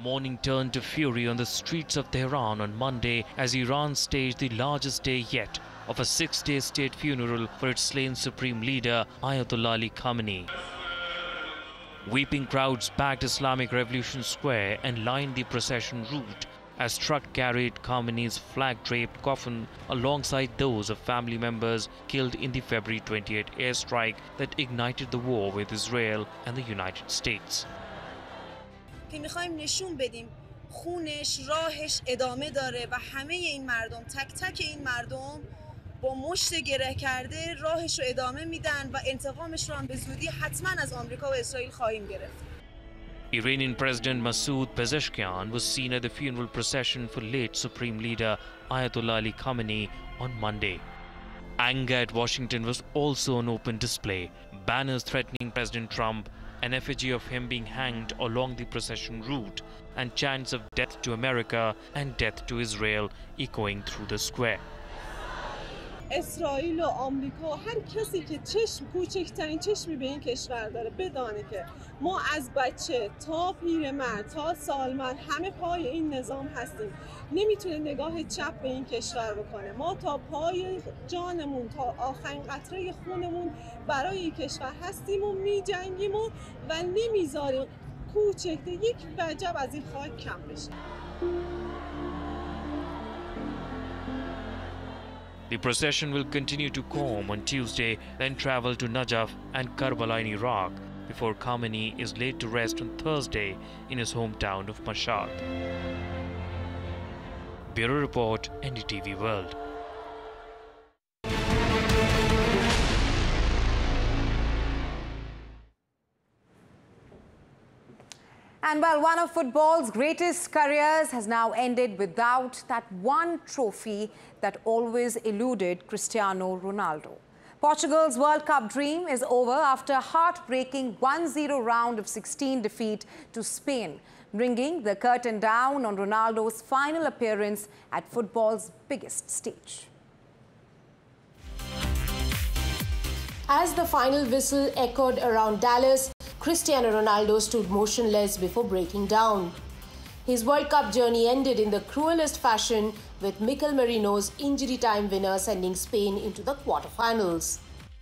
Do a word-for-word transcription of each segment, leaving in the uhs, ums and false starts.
Mourning turned to fury on the streets of Tehran on Monday as Iran staged the largest day yet of a six-day state funeral for its slain supreme leader Ayatollah Ali Khamenei. Weeping crowds packed Islamic Revolution Square and lined the procession route as truck carried Khamenei's flag-draped coffin alongside those of family members killed in the February twenty-eighth airstrike that ignited the war with Israel and the United States. که می‌خوایم نشون بدیم خونش راهش ادامه داره و همه این مردم تک تک این مردم با مشت گره کرده راهش رو ادامه میدن و انتقامش رو هم به زودی حتما از آمریکا و اسرائیل خواهیم گرفت. Iranian President Masoud Pezeshkian was seen at the funeral procession for late Supreme Leader Ayatollah Ali Khamenei on Monday. Anger at Washington was also on open display. Banners threatening President Trump, an effigy of him being hanged along the procession route, and chants of death to America and death to Israel echoing through the square. اسرائیل و آمریکا هر کسی که چشم کوچکترین چشمی به این کشور داره بدانه که ما از بچه تا پیرمرد تا سالمند همه پای این نظام هستیم. نمیتونه نگاه چپ به این کشور بکنه. ما تا پای جانمون تا آخرین قطره خونمون برای این کشور هستیم و میجنگیم و, و نمیذاریم کوچکتر یک وجب از این خاک کم بشه. The procession will continue to Qom on Tuesday, then travel to Najaf and Karbala in Iraq, before Khamenei is laid to rest on Thursday in his hometown of Mashhad. Bureau Report, N D T V World. And well, one of football's greatest careers has now ended without that one trophy that always eluded Cristiano Ronaldo. Portugal's World Cup dream is over after a heartbreaking one zero round of sixteen defeat to Spain, bringing the curtain down on Ronaldo's final appearance at football's biggest stage. As the final whistle echoed around Dallas, Cristiano Ronaldo stood motionless before breaking down. His World Cup journey ended in the cruelest fashion, with Mikel Merino's injury time winner sending Spain into the quarterfinals.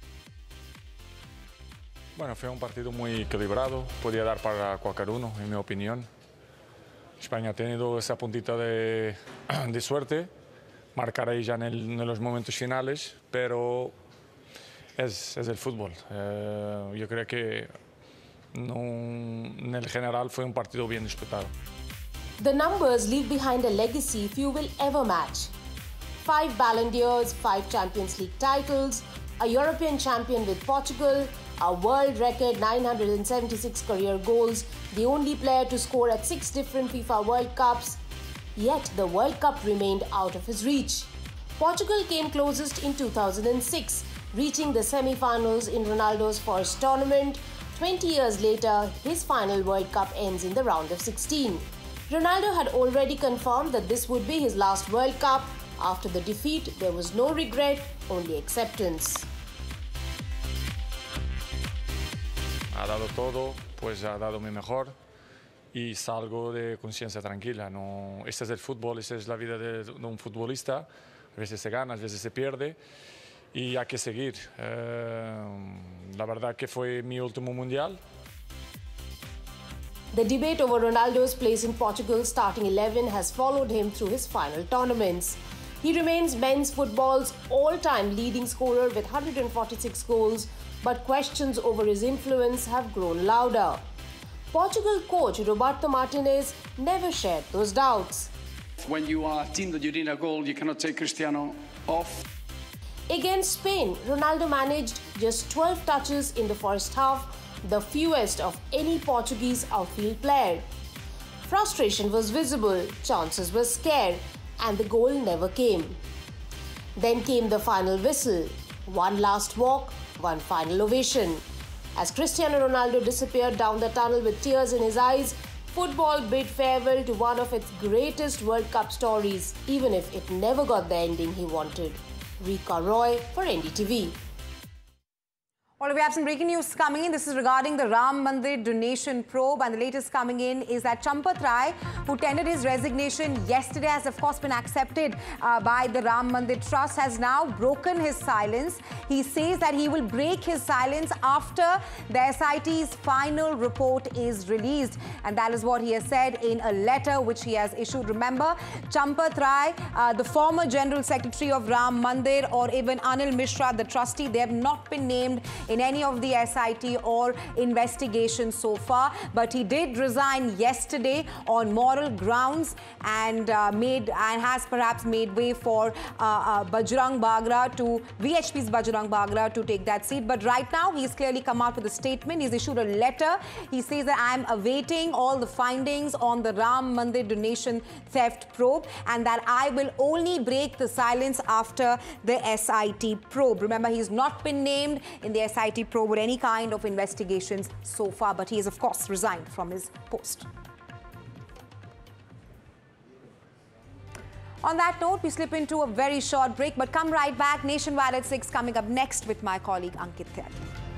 Bueno, fue un partido muy equilibrado, podía dar para cualquier uno, en mi opinión. España ha tenido esa puntita de, de suerte, marcar ahí ya en, el, en los momentos finales, pero es, es el fútbol. Eh, yo creo que no, en el general fue un partido bien disputado. The numbers leave behind a legacy few will ever match. Five Ballon d'Ors, five Champions League titles, a European champion with Portugal, a world record nine hundred seventy-six career goals, the only player to score at six different FIFA World Cups. Yet the World Cup remained out of his reach. Portugal came closest in two thousand six, reaching the semi-finals in Ronaldo's first tournament. twenty years later, his final World Cup ends in the round of sixteen. Ronaldo had already confirmed that this would be his last World Cup. After the defeat, there was no regret, only acceptance. Ha dado todo, pues ha dado mi mejor y salgo de conciencia tranquila. No, este es el fútbol, esta es la vida de, de un futbolista. A veces se gana, a veces se pierde y hay que seguir. Eh, la verdad que fue mi último mundial. The debate over Ronaldo's place in Portugal's starting eleven has followed him through his final tournaments. He remains men's football's all-time leading scorer with one hundred forty-six goals, but questions over his influence have grown louder. Portugal coach Roberto Martinez never shared those doubts. When you are a team that you need a goal, you cannot take Cristiano off. Against Spain, Ronaldo managed just twelve touches in the first half, the fewest of any Portuguese outfield player. Frustration was visible, chances were scarce, and the goal never came. Then came the final whistle, one last walk, one final ovation. As Cristiano Ronaldo disappeared down the tunnel with tears in his eyes, football bid farewell to one of its greatest World Cup stories, even if it never got the ending he wanted. Rika Roy for N D T V. Well, we have some breaking news coming in. This is regarding the Ram Mandir donation probe, and the latest coming in is that Champat Rai, who tendered his resignation yesterday, has of course been accepted uh, by the Ram Mandir Trust, has now broken his silence. He says that he will break his silence after the S I T's final report is released, and that is what he has said in a letter which he has issued. Remember, Champat Rai, uh, the former General Secretary of Ram Mandir, or even Anil Mishra, the trustee, they have not been named in any of the S I T or investigations so far, but he did resign yesterday on moral grounds and uh, made and has perhaps made way for uh, uh, Bajrang Bagra to V H P's Bajrang Bagra to take that seat. But right now he's clearly come out with a statement. He's issued a letter. He says that I am awaiting all the findings on the Ram Mandir donation theft probe, and that I will only break the silence after the S I T probe. Remember, he's not been named in the S I T probe or any kind of investigations so far, but he has of course resigned from his post. On that note, we slip into a very short break, but come right back. Nationwide at six coming up next with my colleague Ankit Tyagi.